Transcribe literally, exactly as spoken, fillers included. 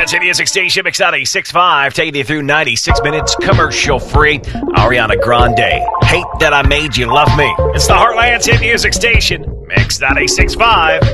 Heartland's music station, Mix ninety-six point five, taking you through ninety-six minutes commercial-free. Ariana Grande, Hate That I Made You Love Me. It's the Heartland's hit music station, Mix ninety-six point five.